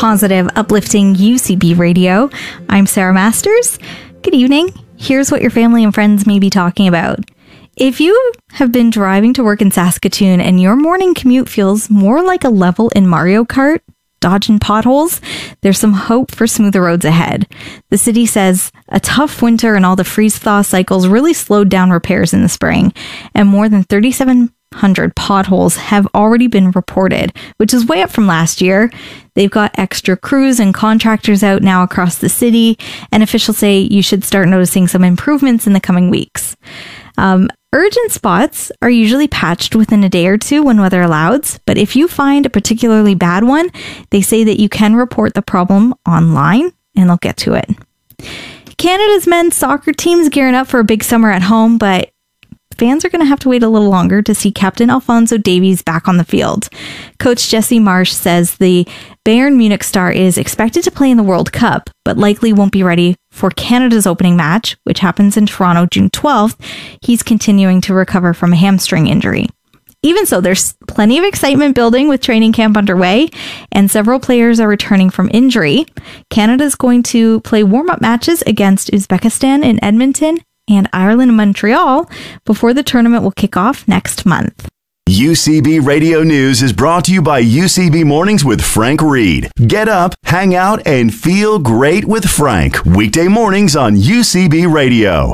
positive, uplifting UCB Radio. I'm Sarah Masters. Good evening. Here's what your family and friends may be talking about. If you have been driving to work in Saskatoon and your morning commute feels more like a level in Mario Kart, dodging potholes, there's some hope for smoother roads ahead. The city says a tough winter and all the freeze-thaw cycles really slowed down repairs in the spring, and more than 3,700 potholes have already been reported, which is way up from last year. They've got extra crews and contractors out now across the city, and officials say you should start noticing some improvements in the coming weeks. Urgent spots are usually patched within a day or two when weather allows, but if you find a particularly bad one, they say that you can report the problem online and they'll get to it. Canada's men's soccer team's gearing up for a big summer at home, but fans are going to have to wait a little longer to see Captain Alphonso Davies back on the field. Coach Jesse Marsch says the Bayern Munich star is expected to play in the World Cup, but likely won't be ready for Canada's opening match, which happens in Toronto June 12th. He's continuing to recover from a hamstring injury. Even so, there's plenty of excitement building with training camp underway, and several players are returning from injury. Canada's going to play warm-up matches against Uzbekistan in Edmonton and Ireland and Montreal before the tournament will kick off next month. UCB Radio News is brought to you by UCB Mornings with Frank Reed. Get up, hang out, and feel great with Frank. Weekday mornings on UCB Radio.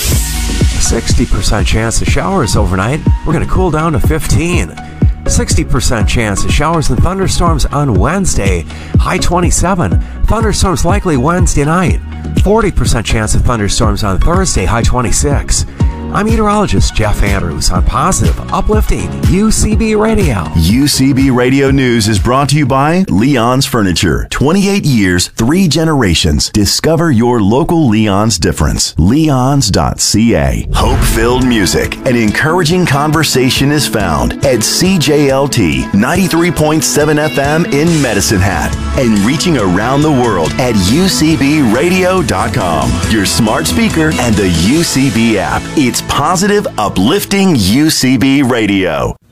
60% chance of showers overnight. We're going to cool down to 15. 60% chance of showers and thunderstorms on Wednesday. High 27. Thunderstorms likely Wednesday night. 40% chance of thunderstorms on Thursday. High 26. I'm meteorologist Jeff Andrews on Positive, Uplifting UCB Radio. UCB Radio News is brought to you by Leon's Furniture. 28 years, 3 generations. Discover your local Leon's difference. Leons.ca. Hope-filled music and encouraging conversation is found at CJLT 93.7 FM in Medicine Hat and reaching around the world at UCBradio.com. Your smart speaker and the UCB app. It's positive, uplifting UCB Radio.